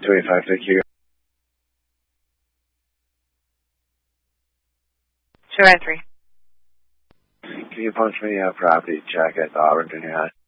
285, thank you. 203. Can you punch me a property check at the Auburn Junior High?